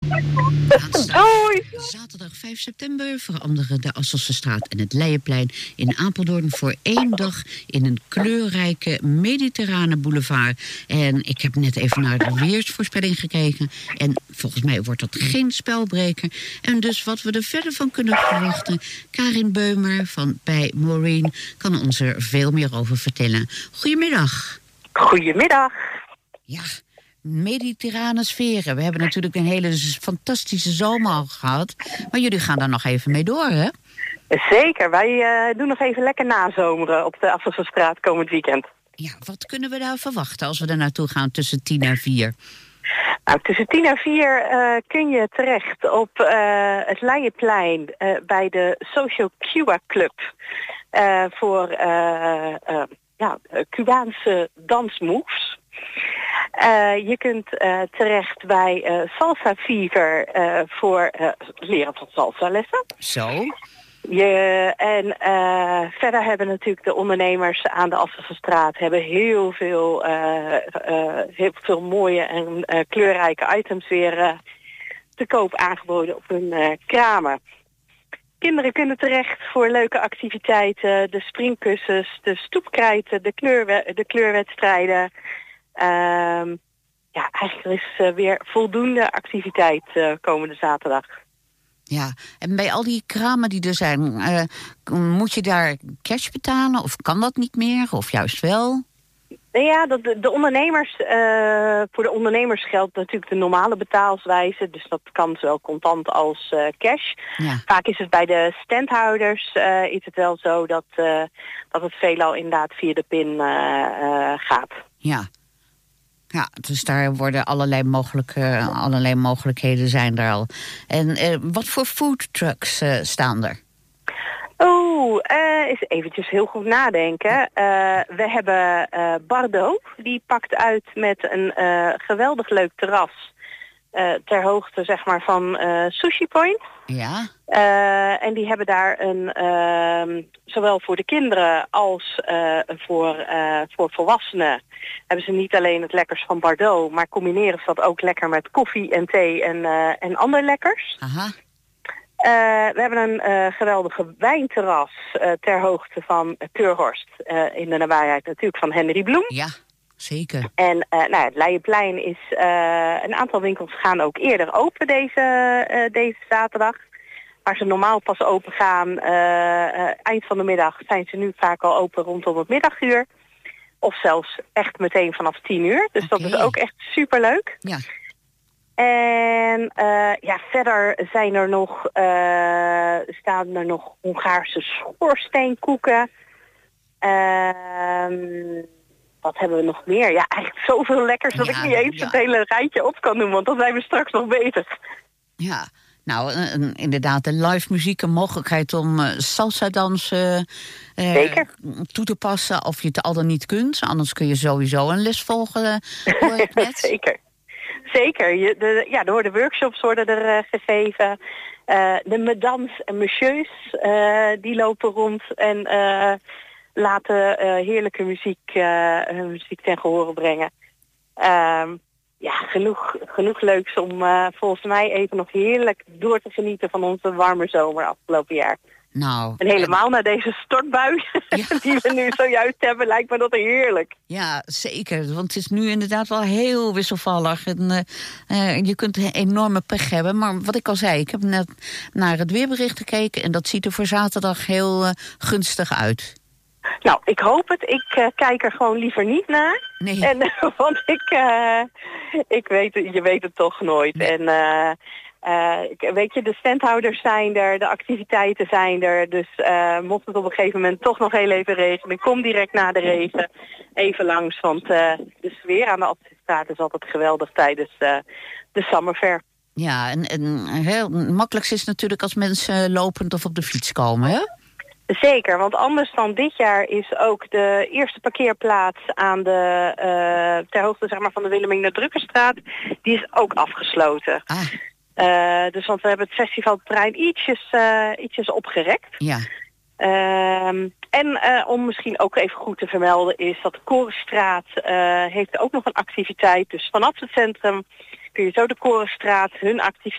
Doei! Zaterdag 5 september veranderen de Asselsstraat en het Leijenplein in Apeldoorn voor 1 dag in een kleurrijke mediterrane boulevard. En ik heb net even naar de weersvoorspelling gekeken en volgens mij wordt dat geen spelbreker. En dus wat we er verder van kunnen verwachten, Karin Beumer van bij Maureen kan ons er veel meer over vertellen. Goedemiddag. Goedemiddag. Ja, mediterrane sferen. We hebben natuurlijk een hele fantastische zomer al gehad. Maar jullie gaan daar nog even mee door, hè? Zeker, wij doen nog even lekker nazomeren op de Asselsstraat komend weekend. Ja, wat kunnen we daar verwachten als we er naartoe gaan tussen 10 en 4? Nou, tussen 10 en 4 kun je terecht op het Leijenplein bij de Social Cuba Club. Voor Cubaanse dansmoves. Je kunt terecht bij Salsa Fever voor leren van salsa lessen. Zo. Verder hebben natuurlijk de ondernemers aan de Asselsstraat hebben heel veel mooie en kleurrijke items weer te koop aangeboden op hun kramen. Kinderen kunnen terecht voor leuke activiteiten, de springkussens, de stoepkrijten, de kleurwedstrijden. Eigenlijk is weer voldoende activiteit komende zaterdag. Ja, en bij al die kramen die er zijn, moet je daar cash betalen? Of kan dat niet meer? Of juist wel? Ja, de ondernemers, voor de ondernemers geldt natuurlijk de normale betaalswijze. Dus dat kan zowel contant als cash. Ja. Vaak is het bij de standhouders is het wel zo dat het veelal inderdaad via de PIN gaat. Ja. Ja, dus daar worden allerlei mogelijkheden zijn er al. En wat voor foodtrucks staan er? Eens eventjes heel goed nadenken. We hebben Bardot, die pakt uit met een geweldig leuk terras. Ter hoogte zeg maar van Sushi Point. Ja. En die hebben daar zowel voor de kinderen als voor volwassenen hebben ze niet alleen het lekkers van Bardot, maar combineren ze dat ook lekker met koffie en thee en ander lekkers. Aha. We hebben een geweldige wijnterras ter hoogte van Keurhorst. In de nabijheid natuurlijk van Henry Bloem. Ja, zeker. En het Leijenplein is... een aantal winkels gaan ook eerder open deze zaterdag. Waar ze normaal pas open gaan eind van de middag zijn ze nu vaak al open rondom het middaguur. Of zelfs echt meteen vanaf 10 uur. Dus dat is ook echt superleuk. Ja. En verder zijn er staan er nog Hongaarse schoorsteenkoeken. Wat hebben we nog meer? Ja, eigenlijk zoveel lekkers dat ik niet eens het hele rijtje op kan noemen. Want dan zijn we straks nog bezig. Ja, nou inderdaad, de live muziek, een mogelijkheid om salsa dansen toe te passen. Of je het al dan niet kunt. Anders kun je sowieso een les volgen. Hoor ik net. Zeker. Er worden workshops worden gegeven. De mesdames en messieurs die lopen rond en laten heerlijke muziek ten gehore brengen. Genoeg leuks om volgens mij even nog heerlijk door te genieten van onze warme zomer afgelopen jaar. Nou, en helemaal na deze stortbui die we nu zojuist hebben, lijkt me dat heerlijk. Ja, zeker. Want het is nu inderdaad wel heel wisselvallig. En, je kunt een enorme pech hebben. Maar wat ik al zei, ik heb net naar het weerbericht gekeken en dat ziet er voor zaterdag heel gunstig uit. Nou, ik hoop het. Ik kijk er gewoon liever niet naar. Nee. Want je weet het toch nooit. Nee. En weet je, de standhouders zijn er, de activiteiten zijn er. Dus mocht het op een gegeven moment toch nog heel even regenen, kom direct na de regen even langs. Want de sfeer aan de Asselsstraat is altijd geweldig tijdens de summerfair. Ja, en heel makkelijkst is natuurlijk als mensen lopend of op de fiets komen, hè? Zeker, want anders dan dit jaar is ook de eerste parkeerplaats aan ter hoogte zeg maar, van de Wilhelmina-Drukkerstraat, die is ook afgesloten. Dus want we hebben het festivalterrein ietsjes opgerekt. Ja. Om misschien ook even goed te vermelden is dat de Korenstraat heeft ook nog een activiteit. Dus vanaf het centrum kun je zo de Korenstraat hun